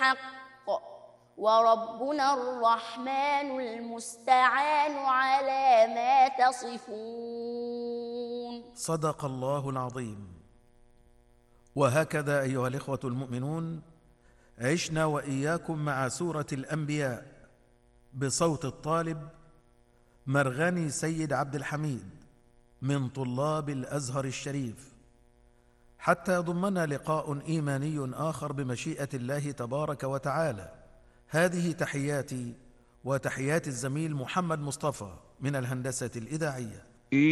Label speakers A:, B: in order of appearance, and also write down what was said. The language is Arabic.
A: الحق، وربنا الرحمن المستعان على ما تصفون.
B: صدق الله العظيم. وهكذا أيها الإخوة المؤمنون عشنا وإياكم مع سورة الأنبياء بصوت الطالب مرغني سيد عبد الحميد من طلاب الأزهر الشريف، حتى يضمنا لقاء إيماني آخر بمشيئة الله تبارك وتعالى. هذه تحياتي وتحيات الزميل محمد مصطفى من الهندسة الإذاعية.